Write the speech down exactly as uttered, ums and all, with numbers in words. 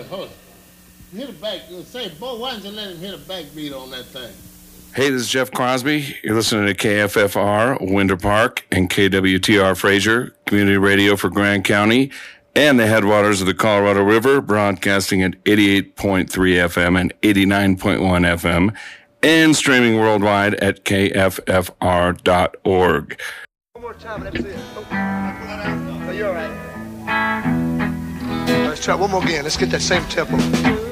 it, hold it. Hit a back. Say, boy, why didn't you let him hit a backbeat on that thing? Hey, this is Jeff Crosby. You're listening to K F F R, Winter Park, and K W T R Fraser, community radio for Grand County, and the headwaters of the Colorado River, broadcasting at eighty-eight point three F M and eighty-nine point one F M, and streaming worldwide at K F F R dot org. One more time, that's it. Oh, oh you're all right. Let's try one more again. Let's get that same tempo.